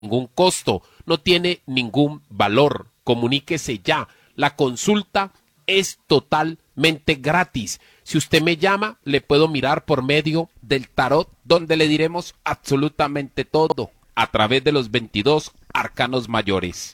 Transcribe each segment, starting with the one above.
ningún costo, no tiene ningún valor. Comuníquese ya. La consulta es totalmente gratis. Si usted me llama, le puedo mirar por medio del tarot, donde le diremos absolutamente todo a través de los 22 arcanos mayores.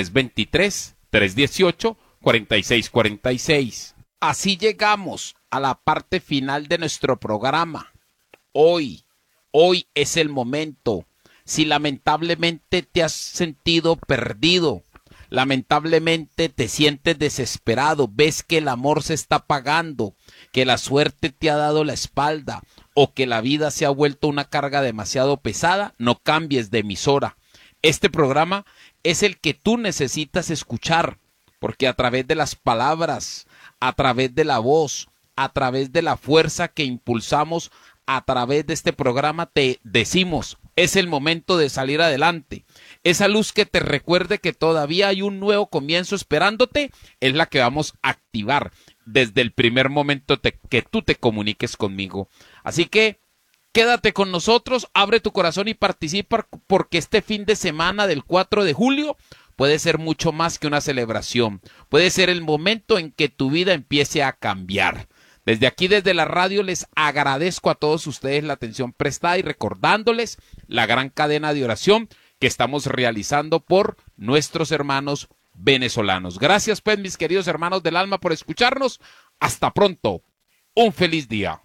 323-318-4646. Así llegamos a la parte final de nuestro programa. Hoy es el momento. Si lamentablemente te has sentido perdido, lamentablemente te sientes desesperado, ves que el amor se está apagando, que la suerte te ha dado la espalda o que la vida se ha vuelto una carga demasiado pesada, no cambies de emisora. Este programa es el que tú necesitas escuchar, porque a través de las palabras, a través de la voz, a través de la fuerza que impulsamos, a través de este programa te decimos, es el momento de salir adelante. Esa luz que te recuerde que todavía hay un nuevo comienzo esperándote, es la que vamos a activar desde el primer momento que tú te comuniques conmigo. Así que quédate con nosotros, abre tu corazón y participa, porque este fin de semana del 4 de julio puede ser mucho más que una celebración. Puede ser el momento en que tu vida empiece a cambiar. Desde aquí, desde la radio, les agradezco a todos ustedes la atención prestada y recordándoles la gran cadena de oración que estamos realizando por nuestros hermanos venezolanos. Gracias, pues, mis queridos hermanos del alma, por escucharnos. Hasta pronto. Un feliz día.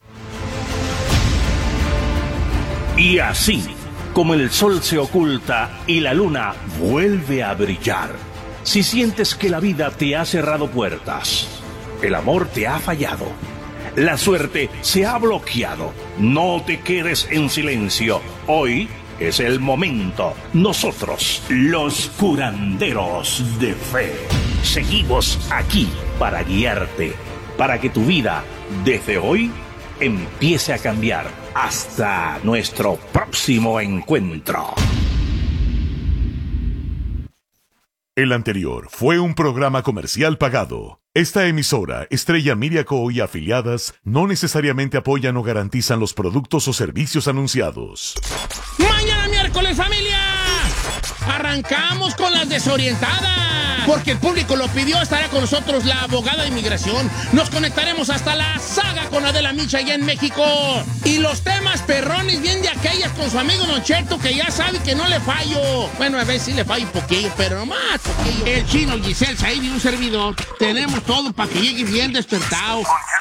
Y así, como el sol se oculta y la luna vuelve a brillar, si sientes que la vida te ha cerrado puertas, el amor te ha fallado, la suerte se ha bloqueado, no te quedes en silencio. Hoy es el momento. Nosotros, los curanderos de fe, seguimos aquí para guiarte, para que tu vida desde hoy empiece a cambiar. Hasta nuestro próximo encuentro. El anterior fue un programa comercial pagado. Esta emisora, Estrella Miriaco y afiliadas, no necesariamente apoyan o garantizan los productos o servicios anunciados. ¡Mañana miércoles, familia! Arrancamos con las desorientadas. Porque el público lo pidió, estará con nosotros la abogada de inmigración. Nos conectaremos hasta la saga con Adela Micha allá en México. Y los temas perrones, bien de aquellas con su amigo Don Cheto, que ya sabe que no le fallo. Bueno, a veces sí le fallo un poquillo, pero nomás poquillo. El Chino, Giselle, Said y un servidor. Tenemos todo para que llegue bien despertado.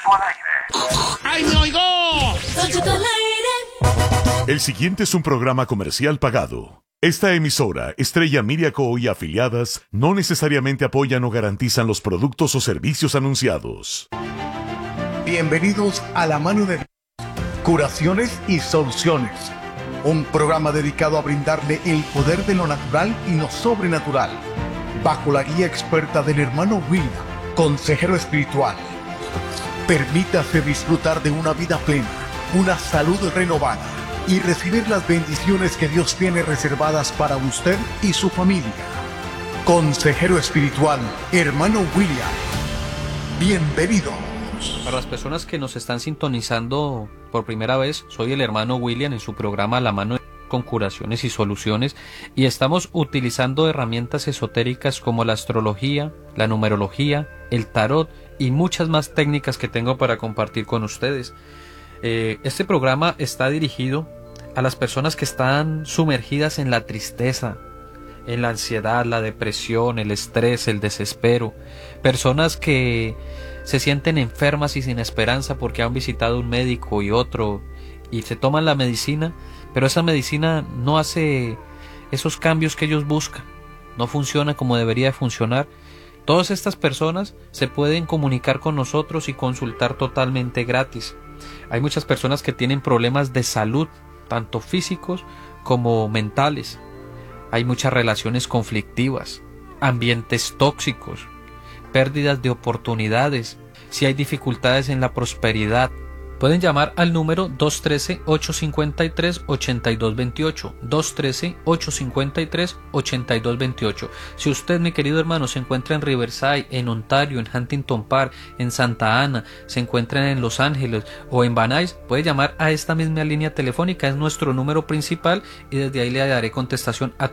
¡Ay, me oigo! Don Cheto al aire. El siguiente es un programa comercial pagado. Esta emisora, Estrella Miriaco y afiliadas, no necesariamente apoyan o garantizan los productos o servicios anunciados. Bienvenidos a La Mano de Dios, Curaciones y Soluciones, un programa dedicado a brindarle el poder de lo natural y lo sobrenatural, bajo la guía experta del hermano William, consejero espiritual. Permítase disfrutar de una vida plena, una salud renovada y recibir las bendiciones que Dios tiene reservadas para usted y su familia. Consejero espiritual, hermano William. Bienvenidos. Para las personas que nos están sintonizando por primera vez, soy el hermano William en su programa La Mano con Curaciones y Soluciones, y estamos utilizando herramientas esotéricas como la astrología, la numerología, el tarot y muchas más técnicas que tengo para compartir con ustedes. Este programa está dirigido a las personas que están sumergidas en la tristeza, en la ansiedad, la depresión, el estrés, el desespero. Personas que se sienten enfermas y sin esperanza porque han visitado un médico y otro y se toman la medicina, pero esa medicina no hace esos cambios que ellos buscan, no funciona como debería funcionar. Todas estas personas se pueden comunicar con nosotros y consultar totalmente gratis. Hay muchas personas que tienen problemas de salud, tanto físicos como mentales. Hay muchas relaciones conflictivas, ambientes tóxicos, pérdidas de oportunidades. Si hay dificultades en la prosperidad, Pueden llamar al número 213-853-8228, 213-853-8228. Si usted, mi querido hermano, se encuentra en Riverside, en Ontario, en Huntington Park, en Santa Ana, se encuentra en Los Ángeles o en Van Nuys, puede llamar a esta misma línea telefónica, es nuestro número principal y desde ahí le daré contestación a